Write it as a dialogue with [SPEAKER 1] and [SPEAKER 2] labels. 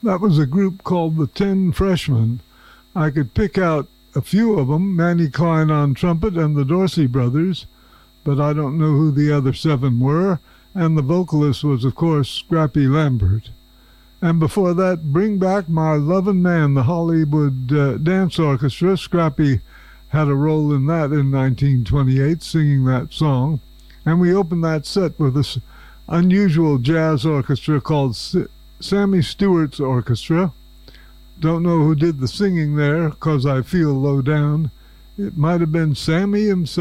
[SPEAKER 1] That was a group called the 10 Freshmen. I could pick out a few of them, Manny Klein on trumpet and the Dorsey Brothers, but I don't know who the other 7 were, and the vocalist was, of course, Scrappy Lambert. And before that, Bring Back My Lovin' Man, the Hollywood Dance Orchestra. Scrappy had a role in that in 1928, singing that song. And we opened that set with this unusual jazz orchestra called Sammy Stewart's Orchestra. Don't know who did the singing there, 'cause I feel low down. It might have been Sammy himself.